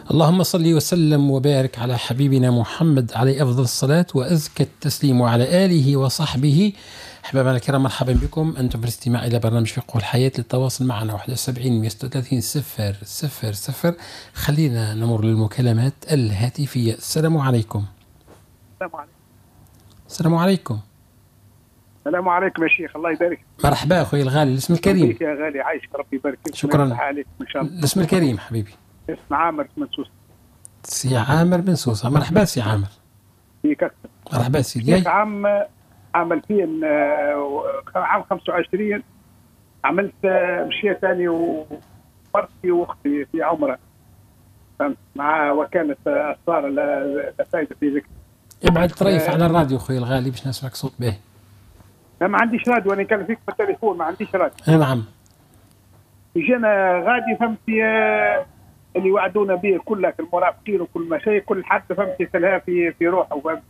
اللهم صل وسلم وبارك على حبيبنا محمد عليه أفضل الصلاة وأزكى التسليم وعلى آله وصحبه. أحبابنا الكرام، مرحبا بكم. أنتم في الاستماع إلى برنامج فقه الحياة. للتواصل معنا 71 136 000. خلينا نمر للمكالمات الهاتفية. السلام عليكم. السلام عليكم. السلام عليكم. السلام عليكم يا شيخ، الله يبارك. مرحبا أخوي الغالي، الاسم الكريم. يا غالي، عايشك، ربي يبارك فيك. شكرا. عليكم إن شاء الله. الاسم الكريم حبيبي. اسم عامر من سوسة. سي عامر بن سوسة. مرحبا سي عامر. فيك أكثر. مرحبا سيدي. عام 25 عملت مشيت أنا ومرتي وأختي في عمرة، فهمت، مع وكالة أسرار لا فايدة في ذكر. ابعد طريف على الراديو أخوي الغالي باش نسمعك صوت به. ما عنديش راديو، أنا كان فيك في التليفون، ما عنديش راديو. نعم. جينا غادي، فهمتي، اللي وعدونا به كلك المرافقين وكل ما شيء، كل حد فهمتي تلها في روحه، فهمت.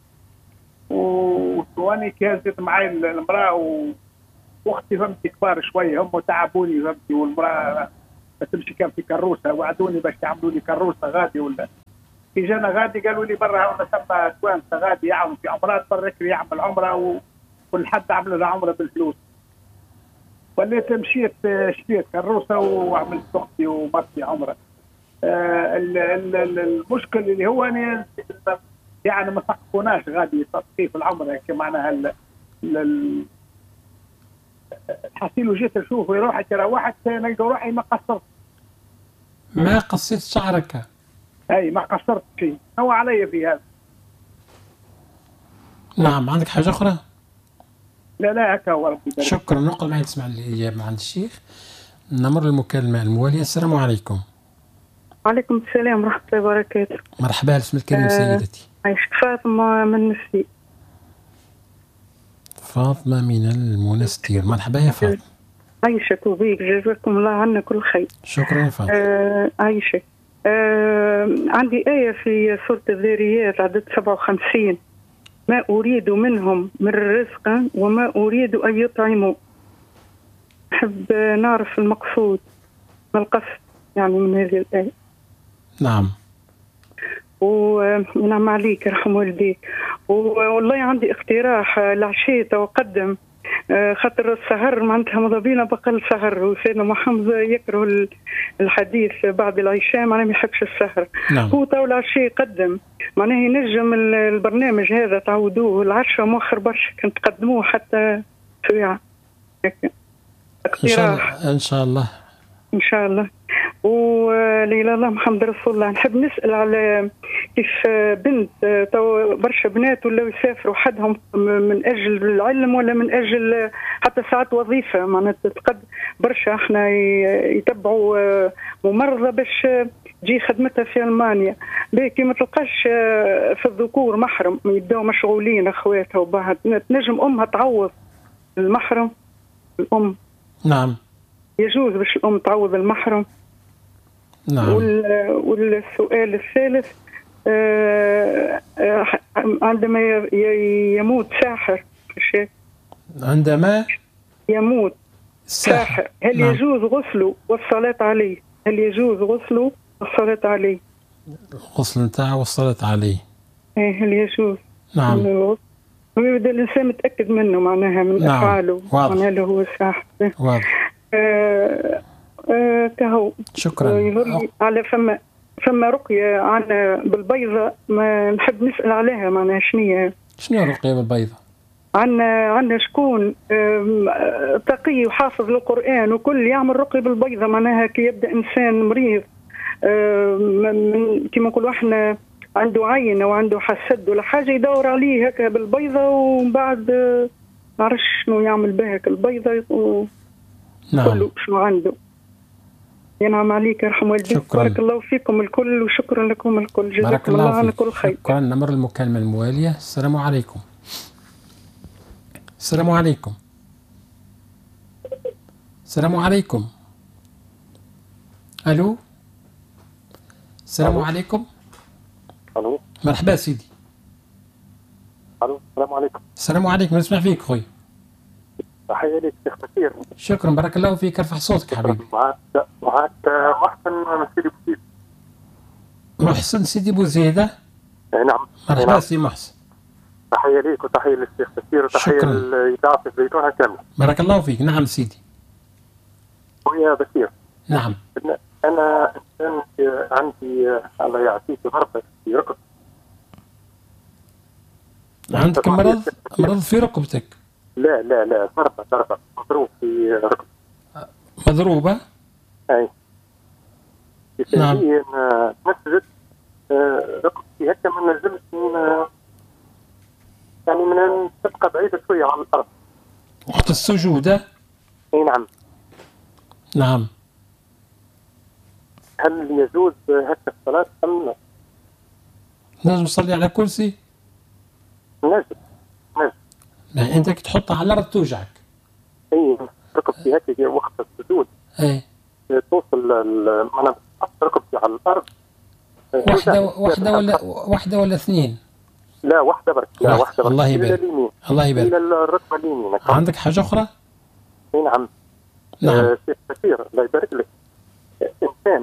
واني كازت معي المراه واختي، فهمتي، كبار شويه، هم تعبوني، فهمتي، والمراه تمشي كان في كروسه، وعدوني باش يعملوا لي كروسه غادي. ولا كي جانا غادي قالوا لي برا هنا ثم توانسه غادي يعمل في عمرات، برا يعمل عمره، وكل حد عمل له عمره بالفلوس. وليت مشيت شريت كروسه وعملت اختي ومرتي عمره. المشكل اللي هو أنا يعني ما ثقفوناش غادي تثقيف العمره، معناها الحصيل. وجيت اشوف روحي روحت نلقى روحي ما قصرت. ما قصيت شعرك؟ اي ما قصرت شيء، هو علي في هذا. نعم. عندك حاجه اخرى؟ لا هكا هو، ربي يبارك. شكرا. نقل معي تسمع الاجابه مع الشيخ. نمر للمكالمه المواليه. السلام عليكم. وعليكم السلام ورحمة الله وبركاته. مرحبا. الاسم الكريم سيدتي. عايشك. فاطمة من نفسي. فاطمة من المنستير. مرحبا يا فاطمة. عايشك وبيك، جزاكم الله عنا كل خير. شكرا يا فاطمة. عايشك. عندي آية في سورة الذاريات عدد 57: ما أريد منهم من رزق وما أريد أن يطعموا. أحب نعرف المقصود، ما القصد يعني من هذه الآية. نعم. ونعم عليك، يرحم والديك. والله عندي اقتراح العشية وقدم، خاطر السهر معناتها مضابينا بقل سهر، وسيدنا محمد يكره الحديث بعد العشاء، معناه ما يحبش السهر. نعم. هو طاول العشية قدم، معناه ينجم البرنامج هذا تعودوه، العشاء مؤخر برشا كنت تقدموه حتى ساعة. اقتراح إن شاء الله. إن شاء الله. وليلى الله محمد رسول الله. نحب نسأل على كيف بنت، تو برشا بنات ولاو يسافروا حدهم من أجل العلم ولا من أجل حتى ساعات وظيفة، معناتها تقد برشا احنا يتبعوا ممرضة باش تجي خدمتها في ألمانيا، باكي ما تلقاش في الذكور محرم، يبداو مشغولين أخواتها، وبعد تنجم أمها تعوض المحرم. الأم نعم يجوز باش الأم تعوض المحرم. نعم. والسؤال الثالث، عندما يموت ساحر، عندما يموت ساحر هل نعم. يجوز غسله والصلاة عليه؟ هل يجوز غسله والصلاة عليه؟ غسل نتاعه والصلاة عليه. هل يجوز؟ نعم. يبدا الإنسان متأكد منه، معناها من نعم. أفعاله، معناها له هو ساحر. واضح. كهو. شكرا. على فما رقية عنا بالبيضة، ما نحب نسأل عليها، معناها شنو رقية بالبيضة؟ عنا شكون تقي وحافظ للقرآن وكل يعمل رقية بالبيضة، معناها كي يبدأ إنسان مريض، كما نقولوا احنا عنده عينة وعنده حسد ولا حاجة، يدور عليه هكا بالبيضة، ومن بعد نعرفش شنو يعمل بها البيضة. نعم. كله شنو عنده. ينعم عليك، يرحم والديك. بارك الله فيكم الكل، وشكرا لكم الكل، جزاكم الله عنا كل خير. شكرا. نمر المكالمة الموالية. السلام عليكم. السلام عليكم. السلام عليكم. الو. السلام عليكم. الو. مرحبا سيدي. الو. السلام عليكم. السلام عليكم. نسمع فيك خويا. تحية لك شيخ بشير. شكرا. بارك الله فيك. ارفع صوتك حبيبي. معك محسن مسيري بوسيس. محسن سيدي بوزيدة. نعم. مرحبا سي محسن. تحية ليك وتحية للشيخ بشير وتحية لإذاعة الزيتونة كاملة. بارك الله فيك. نعم سيدي. ويا بشير. نعم. أنا إنسان عندي الله يعافيك ضربة في ركبتي. عندك مرض في ركبتك؟ لا ضربة مضروب في ركبتي. مضروبة؟ أي. نعم. نسجد ركبتي هكا ما نجمش يعني من تبقى بعيدة شوية عن الأرض. وقت السجود؟ أي نعم. نعم. هل يجوز هكا الصلاة أم لا؟ لازم تصلي على كرسي؟ نجم. يعني أنت تحطها على الأرض توجعك؟ أي ركبتي هكا وقت السجود. أي. توصل أنا ركبتي على الأرض. واحدة ولا اثنين؟ لا واحدة برك. لا واحدة برك. الله يبارك. الله يبارك. إلى الركبة اليمين. عندك حاجة أخرى؟ اي نعم. شيخ بشير الله يبارك لك. إنسان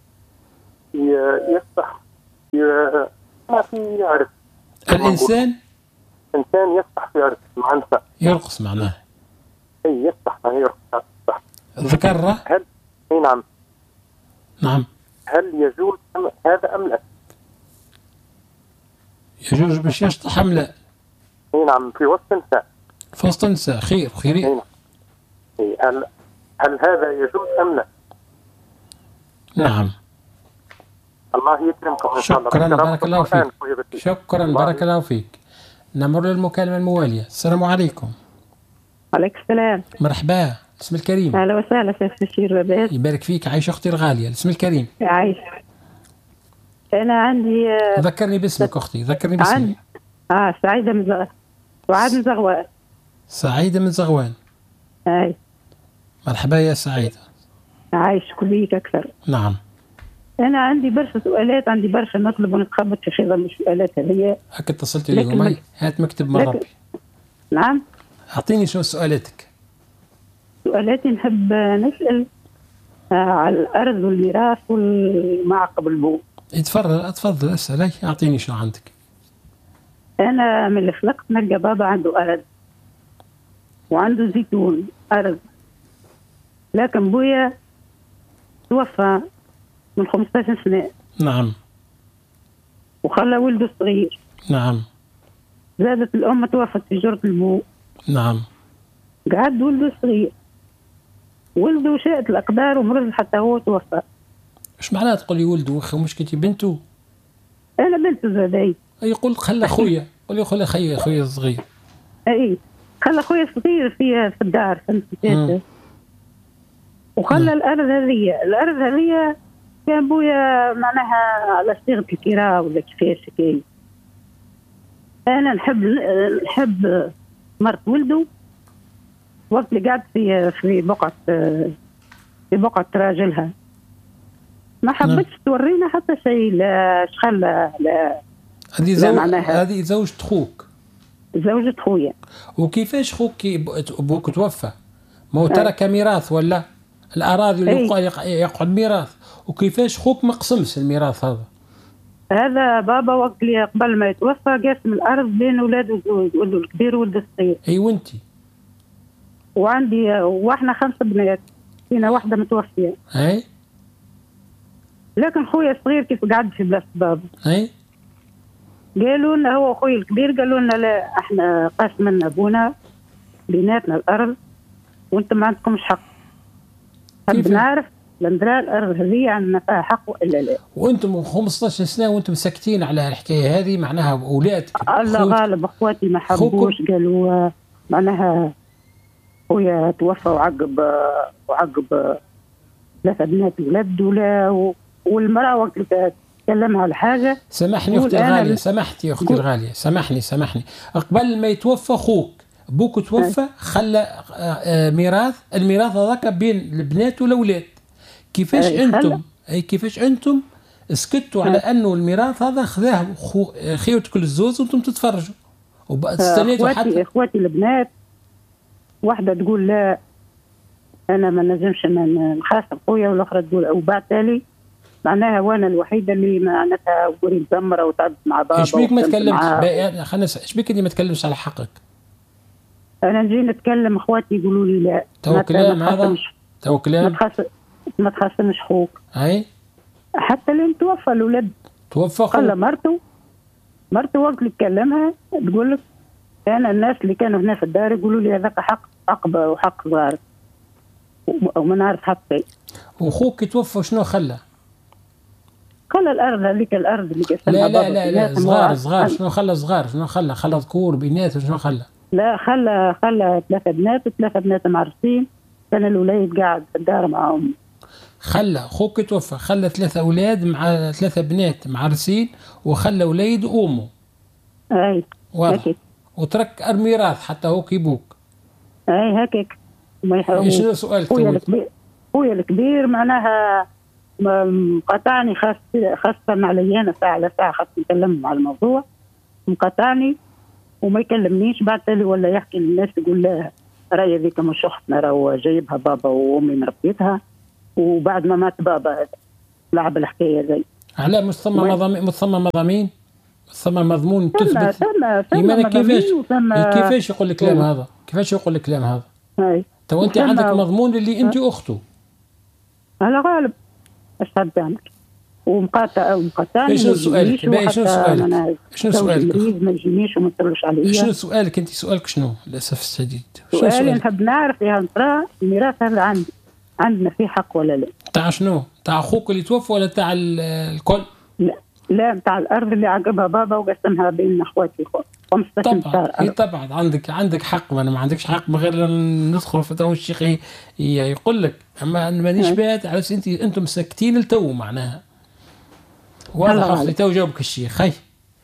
يفتح ما في عرس. الإنسان يفتح في عرس مع نساء. يرقص معناه. أي يفتح ما يرقص. ذكرة؟ هل اي نعم. نعم. هل يجوز هذا أم لا؟ يجوز باش يشطح أم لا؟ اي نعم في وسط النساء. في وسط النساء خيرين. اي نعم. هل هذا يجوز أم لا؟ نعم. الله يكرمكم إن شاء الله. شكرا بارك الله فيك. شكرا بارك الله فيك. نمر للمكالمة الموالية. السلام عليكم. عليك السلام. مرحبا. اسم الكريم. اهلا وسهلا شيخ بشير. لاباس؟ يبارك فيك. عايش اختي الغاليه. الاسم الكريم. عايش. انا عندي ذكرني باسمك اختي. ذكرني باسمك. سعيده من سعاد من زغوان. سعيده من زغوان. اي. مرحبا يا سعيده. عايش كليك اكثر. نعم. انا عندي برشا سؤالات، عندي برشا نطلب ونتخبط في خضم السؤالات هذه. هكا اتصلت اليوم. هات مكتب من ربي. نعم. اعطيني شو سؤالاتك. سؤالاتي نحب نسأل على الأرض والميراث والمعقب البو. تفضل اسأل. أعطيني شو عندك. أنا من اللي خلقت نلقى بابا عنده أرض وعنده زيتون أرض، لكن بويا توفى من 15 سنة. نعم. وخلى ولده صغير. نعم. زادت الأم توفت في جرة البو. نعم. قعد ولده صغير، ولده شاءت الأقدار ومرض حتى هو توفى. ايش معناها تقولي ولده وخي مش كنتي بنته؟ أنا بنته زادي. يقول خلى خويا. قولي خلى خويا صغير. أي خلى خويا صغير في الدار فهمت. وخلى الأرض هذه كان بويا معناها على صيغة الكراء ولا كيفاش كاين. أنا نحب مرت ولده وقت اللي قعدت في بقعة راجلها ما حبتش تورينا حتى شيء. لا شخلة لا. هذه زوجة خوك. زوجة خويا. وكيفاش خوك ابوك توفى؟ ما هو ترك ميراث ولا الأراضي اللي يقعد ميراث. وكيفاش خوك ما قسمش الميراث هذا بابا وقت اللي قبل ما يتوفى قاسم الأرض بين أولاده ولده الكبير وولده الصغير. أي وأنتي؟ واحنا 5 بنات، فينا واحدة متوفية. أي. لكن خويا الصغير كيف قعد في بلاصة بابا. أي. قالوا لنا هو خويا الكبير قالوا لنا لا احنا قاسمنا ابونا بيناتنا الأرض وانتم ما عندكمش حق. حب نعرف لندرا الأرض هذه عندنا فيها حق وإلا لا. وانتم 15 سنة وانتم ساكتين على الحكاية هذه معناها أولادك. الله غالب أخواتي ما حبوش قالوا معناها خويا توفى وعقب 3 بنات ولد والمرأة وقت تكلمها على حاجة. سامحني أختي الغالية. سامحتي أختي الغالية. سامحني. قبل ما يتوفى خوك أبوك توفى خلى الميراث هذاك بين البنات والأولاد. كيفاش أنتم سكتوا على أنه الميراث هذا خذاه خيوتك الزوز وأنتم تتفرجوا وتستنيتوا حتى إخواتي البنات واحدة تقول لا أنا ما نجمش نخاصم خويا والأخرى تقول وبعد تالي معناها وانا الوحيده اللي معناتها وري مزمره وتعبت مع بابا. ايش بيك ما تكلمتش؟ خلينا ايش بيك اللي ما تكلمش على حقك؟ انا نجي نتكلم اخواتي يقولوا لي لا. تو كلام هذا؟ تو كلام؟ ما تخاصمش خوك. اي حتى لين توفى الولد. توفى قال مرته وقت اللي تكلمها تقول لك انا الناس اللي كانوا هنا في الدار يقولوا لي هذاك حق وحق صغار وما نعرف حتى. وخوك توفى شنو خلى؟ خلى الارض هذيك الارض اللي قسمها بابا. لا صغار شنو خلى؟ خلى ذكور بنات شنو خلى؟ لا خلى 3 بنات و3 بنات معرسين. كان الوليد قاعد في الدار معهم. خلى خوك توفى خلى 3 أولاد مع 3 بنات معرسين وخلى وليد وأمه. أي واضح. وترك الميراث حتى هو كيبوك. أي هكاك. شنو سؤالك؟ خويا الكبير معناها مقاطعني خاصة علي أنا ساعة على ساعة خاصة نتكلم على الموضوع. مقاطعني وما يكلمنيش. بعد تالي ولا يحكي للناس يقول لا راهي ذيك مش أختنا راهو جايبها بابا وأمي مربيتها وبعد ما مات بابا لعب الحكاية زي. على مصمم مضامين مصمم مضمون تثبت. ثم كيفاش يقول الكلام هذا؟ كيفاش يقول الكلام هذا؟ تو أنت عندك مضمون اللي أنت أخته. على غالب أشهد عنك ومقاطعني. شنو سؤالك؟ شنو سؤالك؟ ما يجينيش وما تسولش عليا. شنو سؤالك أنت؟ سؤالك شنو؟ للأسف الشديد. سؤالي نحب نعرف يا ترى الميراث هذا عندنا فيه حق ولا لا؟ تاع شنو؟ تاع أخوك اللي توفى ولا تاع الكل؟ لا تاع الأرض اللي عقبها بابا وقسمها بين أخواتي 15 شهر. طبعا عندك حق. ما عندكش حق من غير ندخل في تو الشيخ يقول لك. اما مانيش بات على انتم ساكتين لتو معناها. واضح اختي تو جاوبك الشيخ. هاي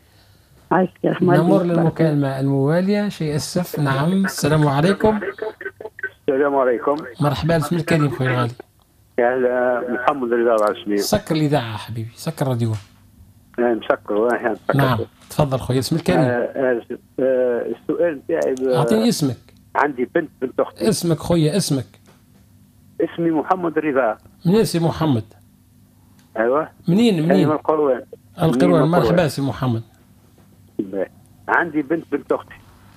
نمر للمكالمه المواليه. شيء اسف. نعم السلام عليكم. السلام عليكم. مرحبا اسمك الكريم خويا الغالي. يا هلا محمد رضا العشمي. سكر الاذاعه حبيبي سكر الراديو. مسكر. نعم تفضل خويا اسمك الكريم. السؤال نتاعي اعطيني اسمك. عندي بنت اختي. اسمك خويا اسمك. اسمي محمد رضا. منين سي محمد؟ ايوه منين؟ من القروان. مرحبا سي محمد. عندي بنت اختي.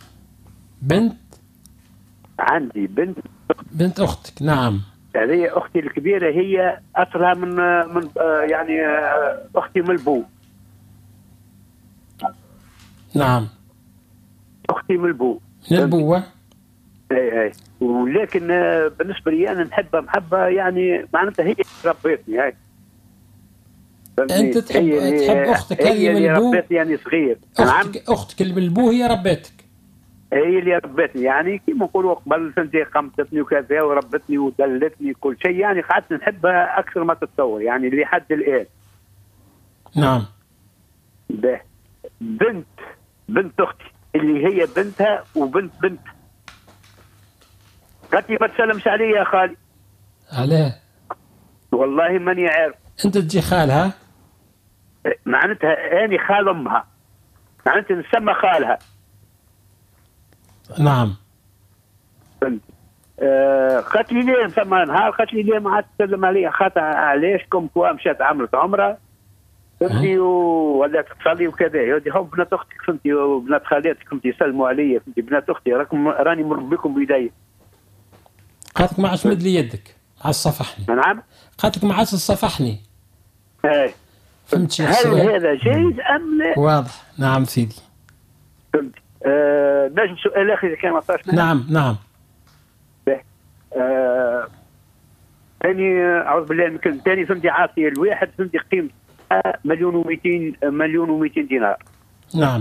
عندي بنت اختك. نعم. هذه اختي الكبيره هي اصلها من يعني اختي من البو. نعم اختي من البو. من البوة. اي ولكن بالنسبه لي انا نحبها محبه يعني معناتها هي ربيتني. هاي انت تحب اختك هذه من البو. ربيتني يعني صغير. اختك اللي من البو هي ربيتك. هي اللي ربتني يعني كيما نقولوا قبل سنتين قمتني وكذا وربتني ودلتني كل شيء يعني قعدت نحبها اكثر ما تتصور يعني لحد الان. نعم. بنت اختي اللي هي بنتها وبنت قالت لي ما تسلمش علي يا خالي. علاه؟ والله ماني عارف. انت تجي خالها؟ معناتها اني خال امها معناتها نسمى خالها. نعم. قالت لي ليه ثم نهار قالت لي ليه ما عاد تسلم علي خاطر علاش كم كوا مشات عملت عمره فهمتي ولات تصلي وكذا. يودي هو بنات اختك فهمتي وبنات خالاتك فهمتي يسلموا علي فهمتي بنات اختي راكم راني مربيكم بيدي. قالت ما عادش تمد لي يدك ما عادش تصافحني. نعم. قالت لك ما عادش تصافحني. اي فهمت. هل هذا جيد ام لا؟ واضح. نعم سيدي. فهمت. نجم سؤال اخر اذا كان ما صارش. نعم. ثاني اعوذ بالله من كلمه ثاني فهمتي عاطي الواحد فهمتي قيمه 1,200 دينار. نعم.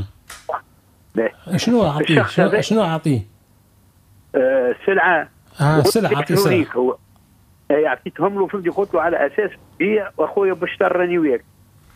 شنو اعطيه؟ سلعه. سلعه اعطيه سلعه. هو عطيتهم له فهمتي قلت له على اساس بيع واخويا بشتر راني وياك.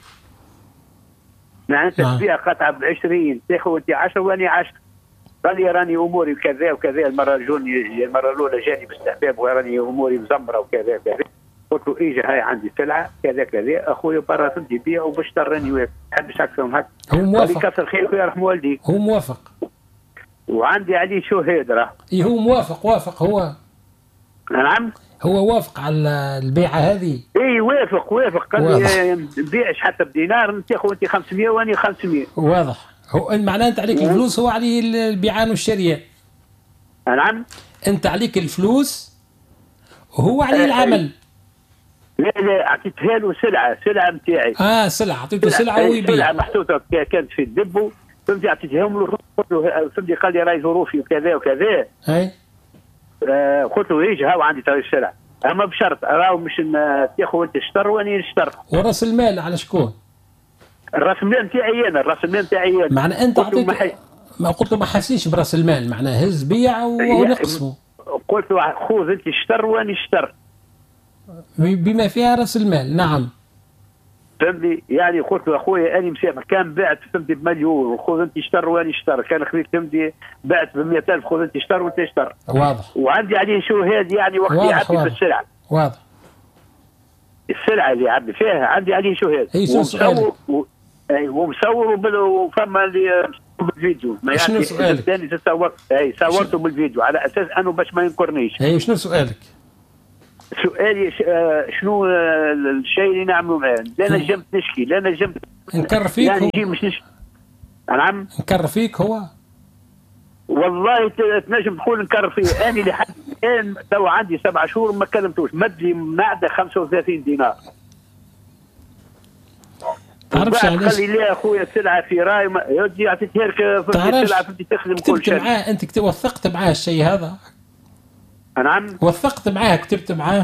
معناتها تبيع قطعه ب20 تاخذ انت 10 واني 10. قال لي راني اموري كذا وكذا. المره الاولى جاني باستحباب وراني اموري مزمره وكذا كذا. قلت له اجا هاي عندي سلعه كذا كذا اخويا برا فهمتي بيع وبشتر راني وياك. تحبش اكثر من هكا. هو موافق. كثر خيرك ويرحم والديك. هو موافق. وعندي عليه شهاد راه. هو موافق. هو نعم. هو وافق على البيعة هذه؟ اي وافق قال لي ما نبيعش حتى بدينار، تاخذ انت 500 واني 500. واضح. هو معناه انت عليك الفلوس، هو عليه البيعان والشريان. نعم. انت عليك الفلوس وهو عليه العمل. لا اعطيتها له سلعه نتاعي. سلعه، اعطيته سلعه ويبيع. سلعه محطوطه كانت في الدب، فهمتي، اعطيتهم له، فهمتي، قال لي راهي ظروفي وكذا وكذا. اي قلت له يجي هاو عندي ترى السلعه، اما بشرط راهو مش تاخذ انت الشطر واني نشتر. وراس المال على شكون؟ الراس المال نتاعي انا، الراس المال نتاعي انا. معنى انت اعطيته ما قلت له ما حسيش براس المال، معناه هز بيع ونقسمه. قلت له خذ انت الشطر واني نشتر بما فيها راس المال. نعم فهمتي، يعني قلت له اخويا اني مسامح، كان بعت فهمتي بمليون وخذ انت اشتر واني اشتر، كان خليك فهمتي بعت ب 100,000 خذ انت اشتر وانت اشتر. واضح. وعندي عليه شهاد يعني وقت يعبي في السلعه. واضح. السلعه اللي يعبي فيها عندي عليه شهاد. ومصور ومصور وفما اللي بالفيديو. شنو سؤالك؟ ثاني صورته بالفيديو على اساس انه باش ما ينكرنيش. شنو سؤالك؟ سؤالي شنو الشيء اللي نعملوا معاه؟ لا نجمت نشكي، لا نجمت نكر فيك يعني يجي مش نشكي. نعم نكر فيك هو؟ والله تنجم تقول نكر فيه. أنا لحد الآن تو عندي 7 شهور ما كلمتوش، مد لي معدة 35 دينار. تعرفش علاش؟ قال لي لا اخويا السلعه في راي يودي عطيتها لك في السلعه فهمتي تخدم كل شيء. معاه انت وثقت معاه الشيء هذا؟ نعم وثقت معاه، كتبت معاه؟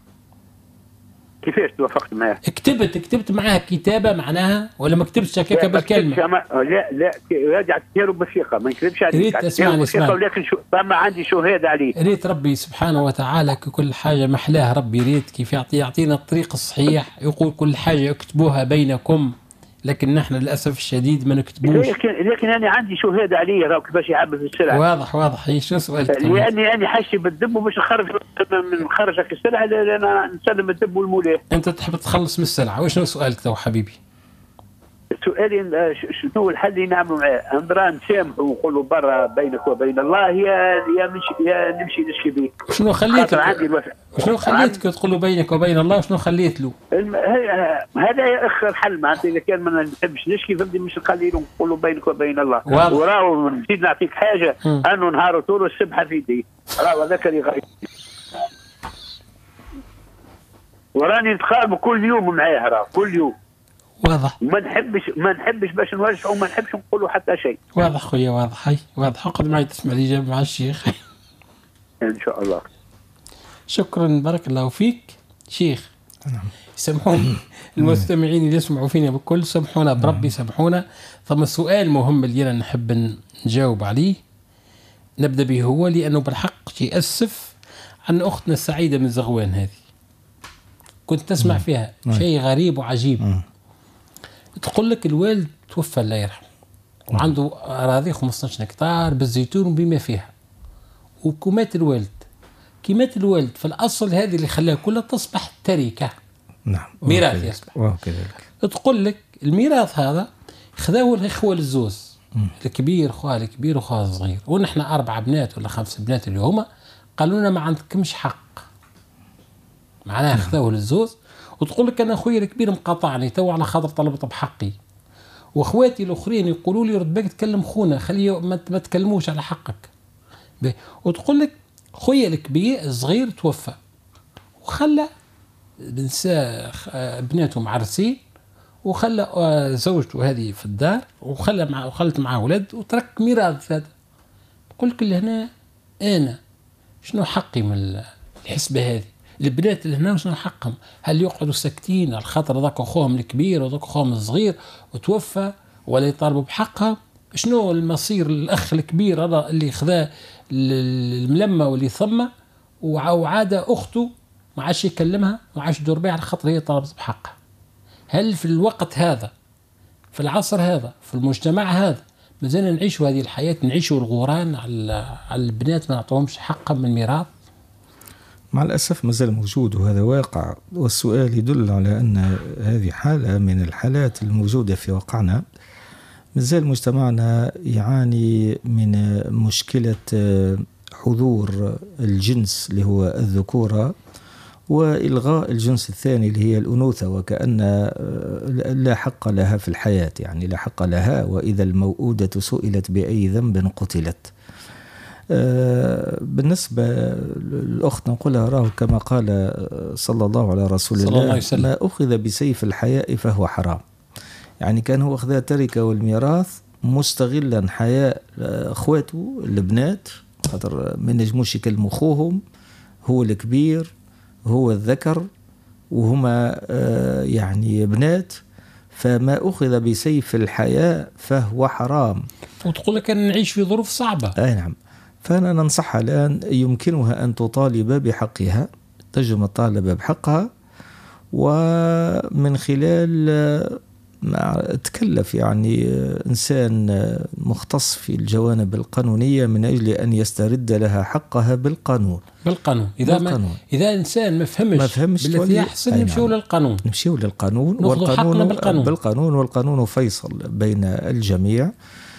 كيفاش توافقت معاه؟ كتبت معاه كتابه معناها ولا ما كتبتش هكاك بالكلمه؟ لا رجعت له بالثقه، ما نكذبش عليك. ريت اسمعني ولكن فما عندي شهاده عليه. ريت ربي سبحانه وتعالى كل حاجه محلاه ربي، ريت كيف يعطينا الطريق الصحيح. يقول كل حاجه اكتبوها بينكم، لكن نحن للاسف الشديد ما نكتبوش. لكن انا عندي شهاده عليه راهو كيفاش يعبي في السلعه. واضح. هي شو سؤالك؟ لاني انا حاشي بالدب وباش نخرجك السلعه، انا نسلم الدب والمولاه. انت تحب تخلص من السلعه، وشنو سؤالك تو حبيبي؟ سؤالي شنو الحل اللي نعملوا معاه؟ نرى نسامحوا ونقولوا برا بينك وبين الله، يا نمشي نشكي به. شنو خليتك تقول له بينك وبين الله؟ وشنو خليت له؟ هذا يا اخ الحل، معناتها اذا كان ما نحبش نشكي فهمتني مش نخلي له نقول له بينك وبين الله. وراهو نزيد نعطيك حاجه، انه نهار طول السبحه في يدي، راهو هذاك اللي غايب. وراني نتخانق كل يوم معاه، راهو كل يوم. واضح. ما نحبش باش نوجعه وما نحبش نقول له حتى شيء. واضح خويا، واضح. هاي واضح. اقعد معي تسمع الإجابة مع الشيخ. ان شاء الله. شكرا، بارك الله فيك شيخ. سامحوني المستمعين اللي يسمعوا فينا بكل، سامحونا بربي، سامحونا. ثم سؤال مهم اللي أنا نحب نجاوب عليه نبدأ به، هو لأنه بالحق يأسف عن أختنا السعيدة من زغوان هذه. كنت تسمع فيها شيء غريب وعجيب. تقول لك الوالد توفى الله يرحمه، وعنده أراضي 15 هكتار بالزيتون وبما فيها، وكمات الوالد كمات الوالد في الأصل هذه اللي خلاها كلها تصبح تركة. نعم. ميراث يصبح. وكذلك. تقول لك الميراث هذا خذوه الإخوة الزوز، الكبير خواه الكبير وخواه الصغير، ونحن 4 بنات ولا 5 بنات اللي هما قالوا لنا ما عندكمش حق، معناها خذوه للزوز. وتقول لك انا اخويا الكبير مقاطعني تو على خاطر طلبت بحقي، واخواتي الاخرين يقولوا لي رد بك تكلم خونا، خليه ما تكلموش على حقك. وتقول لك خويا الكبير الصغير توفى وخلى بنساء بناته معرسين، وخلى زوجته هذه في الدار، وخلت معاه ولد، وترك ميراث. هذا قلت لك لهنا انا شنو حقي من الحسبه هذه؟ البنات اللي هنا شنو حقهم؟ هل يقعدوا ساكتين على خاطر ذاك اخوهم الكبير وذاك اخوهم الصغير وتوفى ولا يطالبوا بحقها؟ شنو المصير الاخ الكبير هذا اللي خذا الملمه واللي ثمه وعاد اخته ما عادش يكلمها، ما عادش يدور بها على خاطر هي طالبت بحقها؟ هل في الوقت هذا، في العصر هذا، في المجتمع هذا، مازال نعيشوا هذه الحياه، نعيشوا الغوران على البنات، ما نعطوهمش حقهم من الميراث؟ مع الأسف مازال موجود، وهذا واقع. والسؤال يدل على أن هذه حالة من الحالات الموجودة في واقعنا. مازال مجتمعنا يعاني من مشكلة حضور الجنس اللي هو الذكورة وإلغاء الجنس الثاني اللي هي الأنوثة، وكأن لا حق لها في الحياة، يعني لا حق لها، وإذا الموءودة سئلت بأي ذنب قتلت. بالنسبة للأخت نقولها راه كما قال صلى الله على رسول الله ما أخذ بسيف الحياء فهو حرام. يعني كان هو أخذ تركة والميراث مستغلا حياء أخواته البنات، خاطر ما نجموش يكلموا أخوهم، هو الكبير هو الذكر وهما يعني بنات، فما أخذ بسيف الحياء فهو حرام. وتقول لك أن نعيش في ظروف صعبة. أي نعم. فأنا ننصحها الآن يمكنها أن تطالب بحقها، تجم الطالب بحقها، ومن خلال ما تكلف يعني إنسان مختص في الجوانب القانونية من أجل أن يسترد لها حقها بالقانون. إذا إنسان ما فهمش بالذي يحسن نمشيو للقانون. نمشيو للقانون والقانون فيصل بين الجميع.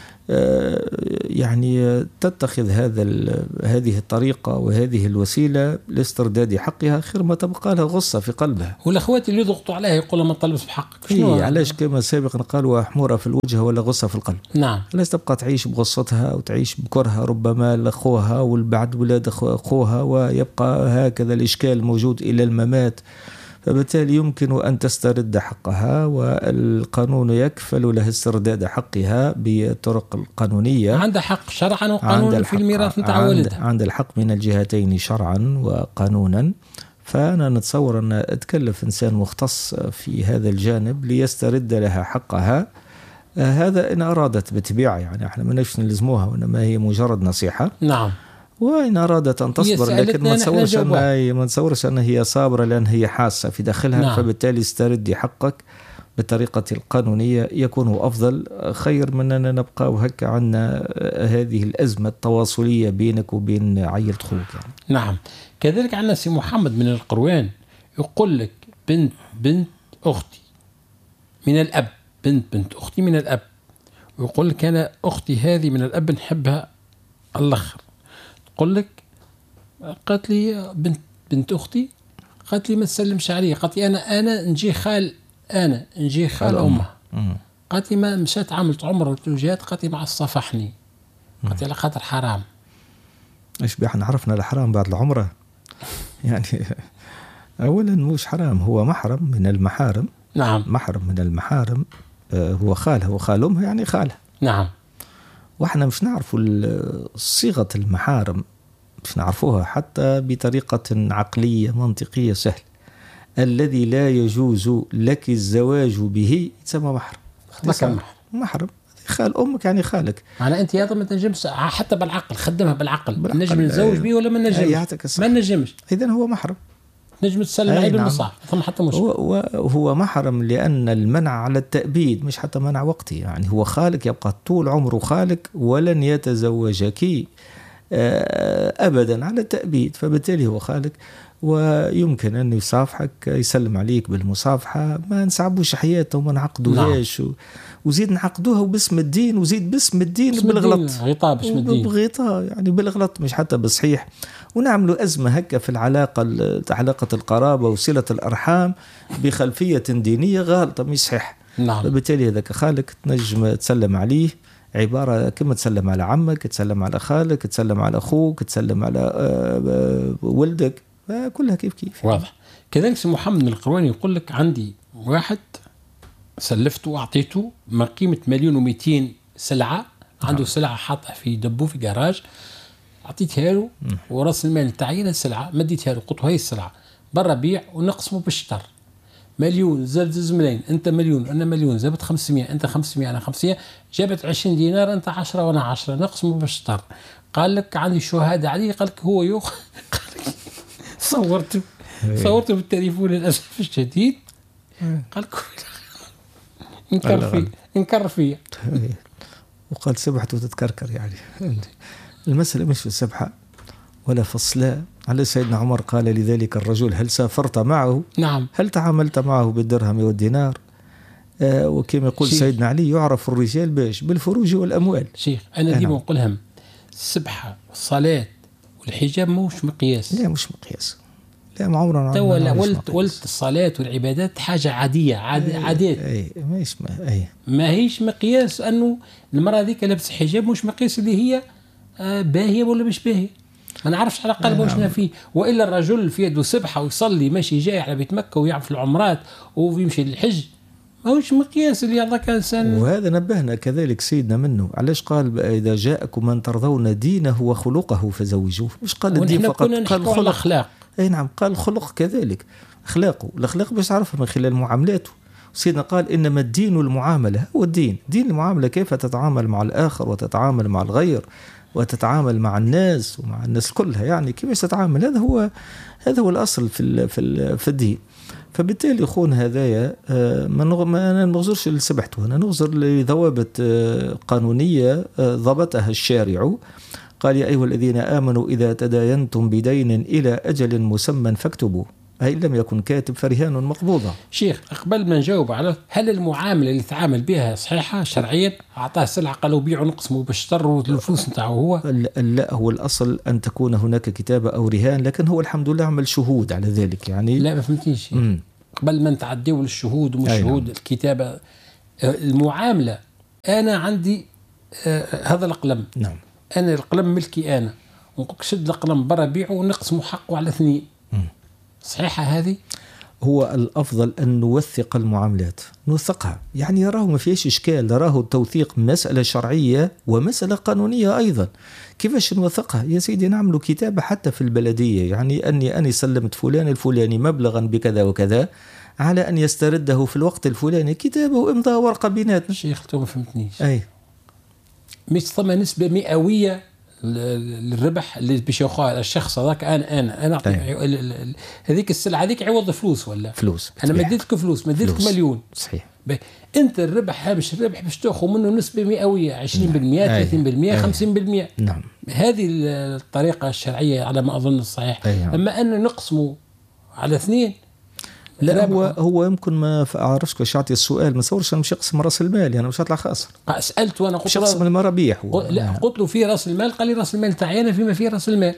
يعني تتخذ هذه الطريقة وهذه الوسيلة لاسترداد حقها خير ما تبقى لها غصة في قلبها. والأخوات اللي يضغطوا عليها يقولوا ما طلبش بحقك. علاش كما سابقا قالوا حمورة في الوجه ولا غصة في القلب. نعم. علاش تبقى تعيش بغصتها وتعيش بكرها ربما لأخوها والبعد ولاد أخوها، ويبقى هكذا الإشكال موجود إلى الممات. فبالتالي يمكن أن تسترد حقها، والقانون يكفل لها استرداد حقها بالطرق القانونية. عندها حق شرعا وقانونا في الميراث نتاع والدها. عند الحق من الجهتين شرعا وقانونا. فأنا نتصور أن أتكلف إنسان مختص في هذا الجانب ليسترد لها حقها. هذا إن أرادت بتبيع، يعني احنا ما نفس نلزموها، وإنما هي مجرد نصيحة. نعم. وإن أرادت أن تصبر، لكن ما نتصورش أن هي صابرة لأن هي حاسة في داخلها. نعم. فبالتالي استردي حقك بالطريقة القانونية يكون أفضل، خير من أن نبقى وهكا عنا هذه الأزمة التواصلية بينك وبين عيلة أخوك يعني. نعم. كذلك عندنا سي محمد من القروان يقول لك بنت أختي من الأب، بنت أختي من الأب، ويقول لك أنا أختي هذه من الأب نحبها الأخر. تقول لك قالت لي بنت أختي، قالت لي ما تسلمش عليه، قالت لي أنا نجي خال أمها. قالت لي ما مشات عملت عمره وجات، قالت لي مع الصفحني، قالت لي على خاطر حرام. إيش بيحنا عرفنا الحرام بعد العمرة يعني أولا مش حرام، هو محرم من المحارم. نعم. محرم من المحارم. هو خالها وخال أمها يعني خالها. نعم. وإحنا مش نعرفوا صيغة المحارم، مش نعرفوها حتى بطريقة عقلية منطقية سهل. الذي لا يجوز لك الزواج به يتسمى محرم. محرم خال أمك يعني خالك. أنا أنت يا ما تنجمش حتى بالعقل، خدمها بالعقل. نجم نتزوج به ولا ما نجمش؟ ما نجمش. إذن هو محرم. نجم تسلم عليه بالمصاف، ثم حتى مش هو محرم لأن المنع على التأبيد مش حتى منع وقتي، يعني هو خالك يبقى طول عمره خالك ولن يتزوجك أبدا على التأبيد. فبالتالي هو خالك ويمكن أن يصافحك، يسلم عليك بالمصافحة، ما نصعبوش حياته وما نعقدوهاش. وزيد نعقدوها وباسم الدين، وزيد باسم الدين بالغلط، بغيطة يعني بالغلط مش حتى بصحيح. ونعملوا أزمة هكا في علاقة القرابة وصلة الأرحام بخلفية دينية غالطة مش صحيح. نعم. فبالتالي هذاك خالك تنجم تسلم عليه عبارة كما تسلم على عمك، تسلم على خالك، تسلم على أخوك، تسلم على ولدك، كلها كيف واضح. كذلك محمد القرواني يقول لك عندي واحد سلفته وأعطيته ما قيمة 1,200,000 سلعة، عنده سلعة حاطها في دبو في جراج، أعطيتها له ورأس المال تعيين السلعة مديتها له، قلت هاي السلعة برا بيع ونقسمه بالشطر. 1,000,000 زاد ملايين، أنت 1,000,000 أنا 1,000,000، زادت 500 أنت 500 أنا 500، جابت 20 دينار أنت 10 وأنا 10، نقسمه بالشطر. قال لك عندي شهادة عليه، قال لك هو صورته بالتليفون للأسف الشديد، قال لك انكر فيه وقال سبحت وتتكركر. يعني المسألة مش في السبحة ولا في الصلاة. على سيدنا عمر قال لذلك الرجل هل سافرت معه؟ نعم. هل تعاملت معه بالدرهم والدينار؟ وكما يقول سيدنا علي يعرف الرجال بالفروج والأموال. شيخ أنا ديما نقولهم السبحة والصلاة والحجاب موش مقياس. لا مش مقياس، لا ما عمرنا توا ولت الصلاة والعبادات حاجة عادية عادات. ما هيش مقياس أنه المرأة ذيك لابس حجاب، مش مقياس اللي هي باهية ولا مش باهية. ما نعرفش على قلبه وشنا فيه. وإلا الرجل في يده سبحة ويصلي ماشي جاي على بيت مكة ويعرف العمرات ويمشي للحج، ما هوش مقياس اللي يعطيك إنسان. وهذا نبهنا كذلك سيدنا منه، علاش قال إذا جاءكم من ترضون دينه وخلقه فزوجوه، مش قال الدين فقط، قال الأخلاق. أي نعم، قال الخلق كذلك، أخلاقه. الأخلاق باش تعرفها من خلال معاملاته. سيدنا قال إنما الدين المعاملة، هو الدين المعاملة، كيف تتعامل مع الآخر وتتعامل مع الغير وتتعامل مع الناس ومع الناس كلها، يعني كيف تتعامل. هذا هو الأصل في الدين. فبالتالي يخون هذايا ما نغزرش اللي سبحته، أنا نغزر لضوابط قانونية ضبطها الشارع. قال يا أيها الذين آمنوا إذا تداينتم بدين إلى أجل مسمى فاكتبوه، أي لم يكن كاتب فرهان مقبوضة. شيخ قبل ما نجاوب على هل المعاملة اللي تعامل بها صحيحة شرعيا؟ أعطاه سلعة قالوا بيعوا نقسموا باشتروا الفلوس نتاعه هو؟ لا، هو الأصل أن تكون هناك كتابة أو رهان، لكن هو الحمد لله عمل شهود على ذلك يعني. لا ما فهمتنيش. قبل ما نتعدوا للشهود ومش شهود الكتابة المعاملة. أنا عندي هذا القلم. نعم. أنا القلم ملكي أنا، ونقولك شد القلم برا بيعه ونقسمه حقه على 2. صحيحة هذه؟ هو الأفضل أن نوثق المعاملات، نوثقها، يعني يراه ما فيش إشكال، يراه التوثيق مسألة شرعية ومسألة قانونية أيضا. كيفاش نوثقها يا سيدي؟ نعمل كتابة حتى في البلدية، يعني أني سلمت فلان الفلاني مبلغا بكذا وكذا على أن يسترده في الوقت الفلاني، كتابة وإمضاء ورقة بيناتنا. شيخ تو ما فهمتنيش. أي مش ثم نسبة مئوية للربح اللي باش ياخذها الشخص هذاك. انا هذيك السلعه هذيك عوض فلوس ولا فلوس؟ انا ما اديتك فلوس، ما اديتك مليون. صحيح. انت الربح هامش الربح باش تاخذ منه نسبه مئويه 20% 30% 50%. نعم. هذه الطريقه الشرعيه على ما اظن الصحيح. اما ان نقسمه على 2 لا، هو يمكن ما اعرفش كيفاش يعطي السؤال، ما صورش انا مش اقسم راس المال، يعني مش هطلع خاسر. سالت وانا قلت اقسم المرابيح. لا قلت له في راس المال، قال لي راس المال تاعي انا فيما فيه راس المال.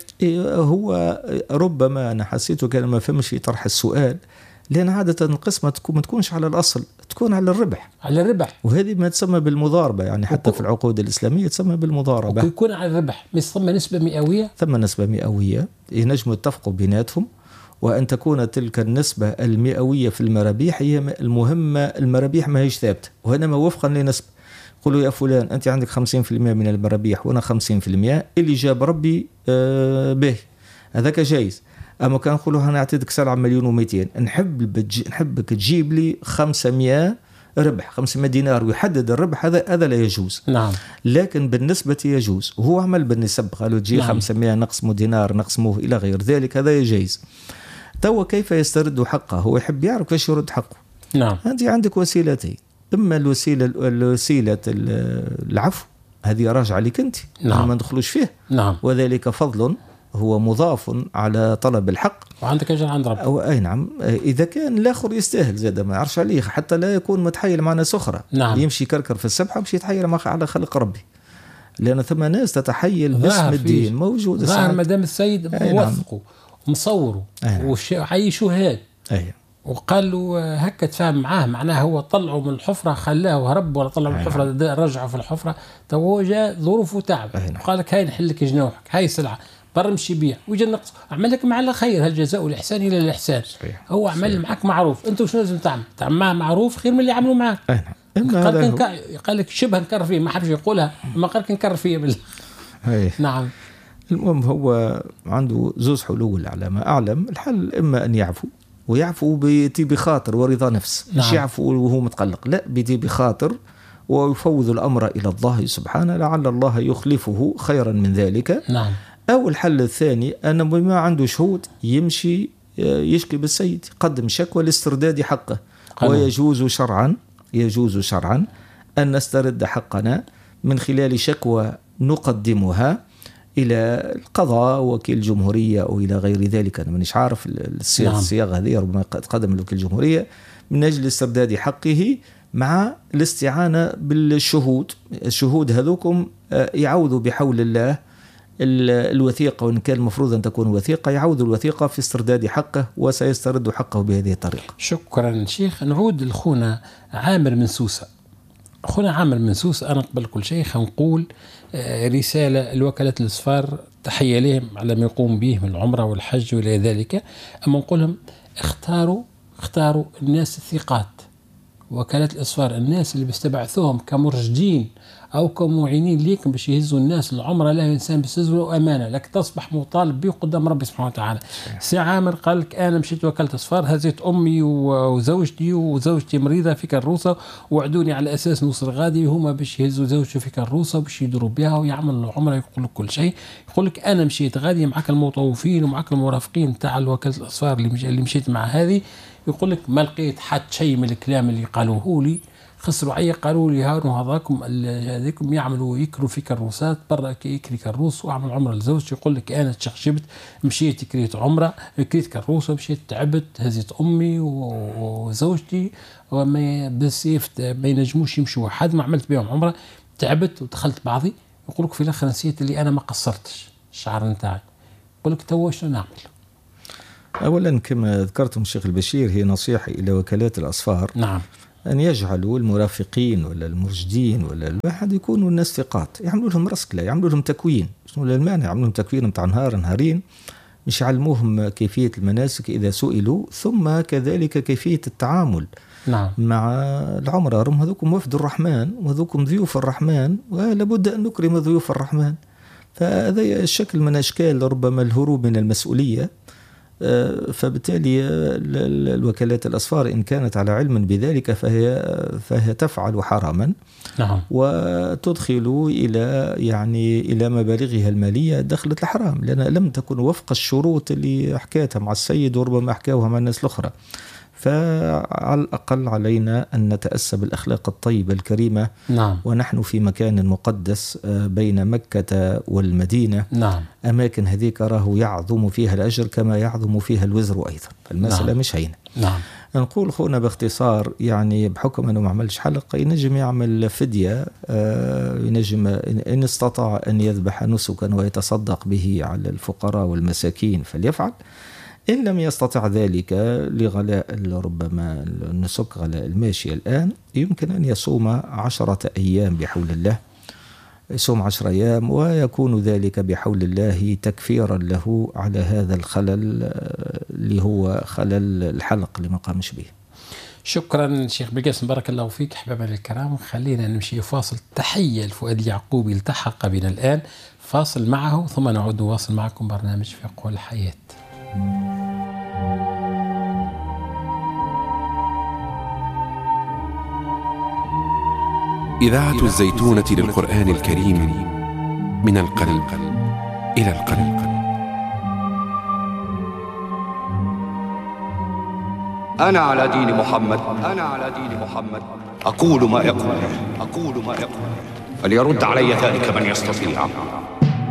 هو ربما انا حسيته كان ما فهمش في طرح السؤال، لان عاده القسمه ما تكونش على الاصل، تكون على الربح. على الربح، وهذه ما تسمى بالمضاربه، يعني حتى في العقود الاسلاميه تسمى بالمضاربه. يكون على الربح، مش ثم نسبه مئويه. ثم نسبه مئويه ينجموا يتفقوا بيناتهم، وأن تكون تلك النسبة المئوية في المرابيح هي المهمة. المرابيح ما هيش ثابتة، وإنما وفقا لنسبة. قولوا يا فلان أنت عندك 50% من المرابيح وأنا 50%، اللي جاب ربي به هذاك جايز. أما كان نقولوا أنا أعطيتك سلعة 1,200,000، نحبك تجيب لي 500 ربح، 500 دينار، ويحدد الربح، هذا لا يجوز. نعم. لكن بالنسبة يجوز، وهو عمل بالنسب، قالوا تجي 500 نقسمه دينار نقسموه إلى غير ذلك، هذا يجوز. توا كيف يسترد حقه؟ هو يحب يعرف كيف يرد حقه. نعم. أنت عندك وسيلتين، إما الوسيلة العفو، هذه راجعة لك أنت. نعم. ما ندخلوش فيه. نعم. وذلك فضل هو مضاف على طلب الحق، وعندك أجر عند ربك. أي نعم. إذا كان الآخر يستاهل زاد ما يعرفش عليه، حتى لا يكون متحيل مع ناس أخرى. نعم. يمشي كركر في السبحة ومشي يتحيل على خلق ربي، لأن ثم ناس تتحيل باسم الدين موجود. ظاهر مدام السيد موثقه ومصوره وعي شهاد، وقال له هكا تفاهم معاه، معناه هو طلعه من الحفرة خلاه وهرب، ولا طلعه من الحفرة رجعه في الحفرة. تو هو جاء ظروفه تعب، قال لك هاي نحلك جنوحك، هاي سلعة برمشي بيع ويجي النقص. عمل لك مع الخير، هل جزاء الإحسان إلى الإحسان. هو عمل معك معروف، أنت وش لازم تعمل معه معروف خير من اللي عملوا معك. قال لك شبه نكر فيه، ما حبش يقولها، ما قال نكر فيه نعم. المهم هو عنده زوز حلول على ما أعلم. الحل إما أن يعفو، ويعفو بطيب خاطر ورضا نفس. نعم. مش يعفو وهو متقلق، لا، بطيب خاطر، ويفوض الأمر إلى الله سبحانه، لعل الله يخلفه خيرا من ذلك. نعم. أو الحل الثاني أن بما عنده شهود يمشي يشكي بالسيد، يقدم شكوى لاسترداد حقه. ويجوز شرعا أن نسترد حقنا من خلال شكوى نقدمها إلى القضاء، وكيل الجمهورية أو إلى غير ذلك. أنا مانيش عارف الصياغة هذه، ربما تقدم لوكيل الجمهورية من أجل استرداد حقه، مع الاستعانة بالشهود. الشهود هذوكم يعوذوا بحول الله الوثيقة، وإن كان المفروض أن تكون وثيقة يعود الوثيقة في استرداد حقه، وسيسترد حقه بهذه الطريقة. شكرا شيخ. نعود لأخونا عامر من سوسة. أخونا عامر من سوسة، أنا قبل كل شيء نقول رسالة الوكالة الأسفار، تحية لهم على ما يقوم به من العمرة والحج وإلى ذلك. أما نقول لهم اختاروا الناس الثقات، وكالة الأسفار، الناس اللي بيستبعثوهم كمرشدين أو كمعينين ليكم باش يهزوا الناس العمرة، لا إنسان بيستهزوا وأمانة، لك تصبح مطالب به قدام ربي سبحانه وتعالى. سي عامر قال لك أنا مشيت وكالة أسفار، هزيت أمي وزوجتي مريضة في كروسة، وعدوني على أساس نوصل غادي هما باش يهزوا زوجته في كروسة باش يدوروا بها ويعملوا العمرة. يقول لك كل شيء، يقول لك أنا مشيت غادي معك المطوفين ومعك المرافقين تاع وكالة الأسفار اللي مشيت مع هذه. يقول لك ما لقيت حتى شيء من الكلام اللي قالوه لي، خسروا عيا قالوا لي هذاكم يعملوا يكروا في كروسات برا يكري كروس وعمل عمره لزوجتي. يقول لك انا تشخشبت مشيت كريت عمره كريت كروسه مشيت تعبت هزيت امي وزوجتي وما بالسيف ما ينجموش يمشوا واحد، ما عملت بهم عمره تعبت ودخلت بعضي. يقول لك في الاخر نسيت اللي انا ما قصرتش الشعر نتاعي. يقول لك توا شنو نعمل؟ اولا كما ذكرتم الشيخ البشير، هي نصيحه الى وكالات الاسفار، نعم، أن يجعلوا المرافقين ولا المرشدين ولا الواحد يكونوا الناس ثقات، يعملوا لهم رسكلة، يعملوا لهم تكوين. شنو المانع؟ يعملوا لهم تكوين متاع نهارين، مش يعلموهم كيفية المناسك إذا سئلوا، ثم كذلك كيفية التعامل نعم مع العمرة. رغم هذوكم وفد الرحمن وهذوكم ضيوف الرحمن، ولابد أن نكرم ضيوف الرحمن. فهذا الشكل من أشكال ربما الهروب من المسؤولية. فبالتالي الوكالات الأسفار إن كانت على علم بذلك فهي تفعل حراما، نعم، وتدخل إلى مبالغها المالية دخلت الحرام، لأن لم تكن وفق الشروط اللي حكيتها مع السيد وربما حكاوها مع الناس الأخرى. فعلى الأقل علينا أن نتأسى بالأخلاق الطيبة الكريمة. نعم. ونحن في مكان مقدس بين مكة والمدينة. نعم. أماكن هذيك راه يعظم فيها الأجر كما يعظم فيها الوزر أيضا. المسألة نعم. مش هينة. نعم. نقول خونا باختصار، بحكم أنه ما عملش حلقة ينجم يعمل فدية، ينجم إن استطاع أن يذبح نسكا ويتصدق به على الفقراء والمساكين فليفعل. إن لم يستطع ذلك لغلاء ربما النسك غلاء الماشية الآن، يمكن أن يصوم 10 أيام بحول الله، يصوم 10 أيام، ويكون ذلك بحول الله تكفيرا له على هذا الخلل اللي هو خلل الحلق اللي ما قامش به. شكرا شيخ بقاسم، بارك الله فيك. أحبابنا الكرام، خلينا نمشي فاصل. تحية لفؤاد يعقوبي التحق بنا الآن، فاصل معه ثم نعود نواصل معكم برنامج فقه الحياة. إذاعة الزيتونة للقرآن الكريم، من القلب إلى القلب. أنا على دين محمد، أقول ما يقول، فليرد علي ذلك من يستطيع.